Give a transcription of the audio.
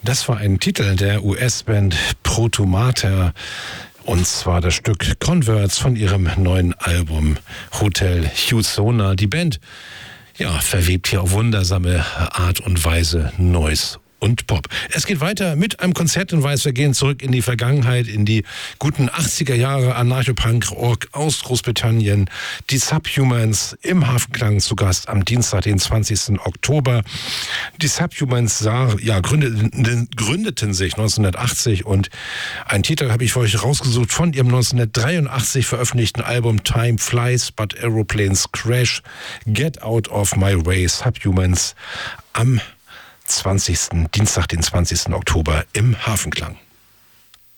Das war ein Titel der US-Band Proto Mater, und zwar das Stück Converts von ihrem neuen Album Hotel Housona. Die Band verwebt hier auf wundersame Art und Weise Noise und Pop. Es geht weiter mit einem Konzerthinweis. Wir gehen zurück in die Vergangenheit, in die guten 80er Jahre. Anarcho-Punk-Rock aus Großbritannien. Die Subhumans im Hafenklang zu Gast am Dienstag, den 20. Oktober. Die Subhumans gründeten sich 1980 und einen Titel habe ich für euch rausgesucht von ihrem 1983 veröffentlichten Album Time Flies But Aeroplanes Crash. Get Out of My Way. Subhumans am Dienstag, den 20. Oktober im Hafenklang.